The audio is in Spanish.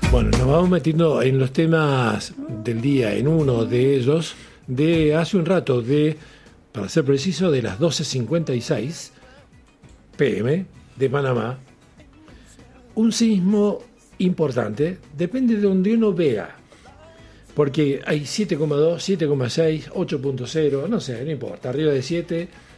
Bueno, nos vamos metiendo en los temas del día, en uno de ellos, de hace un rato, para ser preciso, de las 12:56 PM de Panamá. Un sismo importante, depende de donde uno vea, porque hay 7,2, 7,6, 8.0, no sé, no importa, arriba de 7